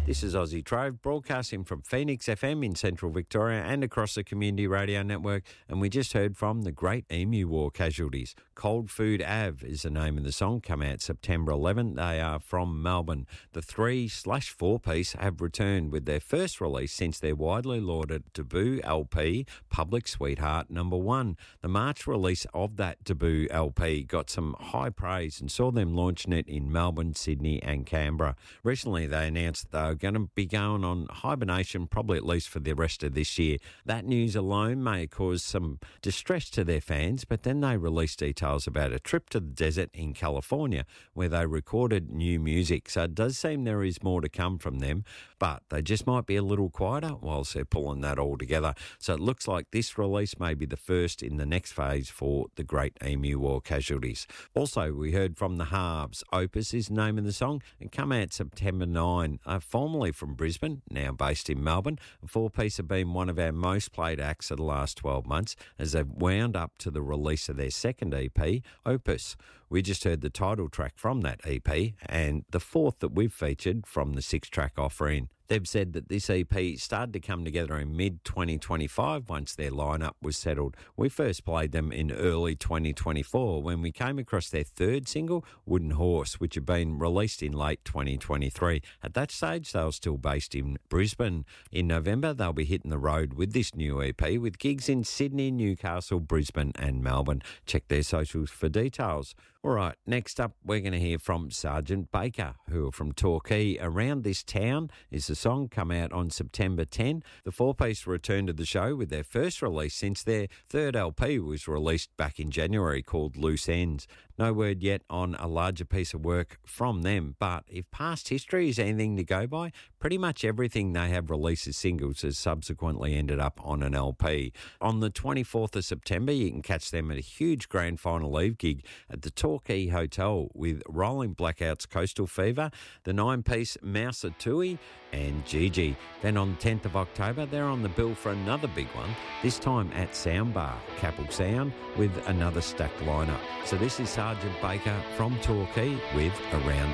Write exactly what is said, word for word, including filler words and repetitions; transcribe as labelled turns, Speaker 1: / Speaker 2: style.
Speaker 1: This is Aussie Trove, broadcasting from Phoenix F M in central Victoria and across the Community Radio Network, and we just heard from the Great Emu War casualties. Cold Food Ave is the name of the song, come out September eleventh. They are from Melbourne. The three slash four piece have returned with their first release since their widely lauded debut L P, Public Sweetheart Number One. The March release of that debut L P got some high praise and saw them launching it in Melbourne, Sydney and Canberra. Recently they announced they were going to be going on hibernation probably at least for the rest of this year. That news alone may cause some distress to their fans, but then they released details about a trip to the desert in California where they recorded new music. So it does seem there is more to come from them, but they just might be a little quieter whilst they're pulling that all together. So it looks like this release may be the first in the next phase for the Great Emu War casualties. Also, we heard from the Halves. Opus is the name of the song and come out September ninth. Uh, formerly from Brisbane, now based in Melbourne, a four-piece have been one of our most played acts of the last twelve months as they've wound up to the release of their second E P, Opus. We just heard the title track from that E P and the fourth that we've featured from the six-track offering. They've said that this E P started to come together in mid twenty twenty-five once their lineup was settled. We first played them in early twenty twenty-four when we came across their third single, Wooden Horse, which had been released in late twenty twenty-three. At that stage, they were still based in Brisbane. In November, they'll be hitting the road with this new E P with gigs in Sydney, Newcastle, Brisbane and Melbourne. Check their socials for details. All right, next up, we're going to hear from Sergeant Baker, who are from Torquay. Around This Town is the song, come out on September tenth. The four-piece returned to the show with their first release since their third L P was released back in January called Loose Ends. No word yet on a larger piece of work from them, but if past history is anything to go by, pretty much everything they have released as singles has subsequently ended up on an L P. On the twenty-fourth of September, you can catch them at a huge grand final eve gig at the Torquay Hotel with Rolling Blackouts Coastal Fever, the nine-piece Mouser Tui and Gigi. Then on the tenth of October, they're on the bill for another big one, this time at Soundbar, Capel Sound, with another stacked lineup. So this is Sergeant Baker from Torquay with Around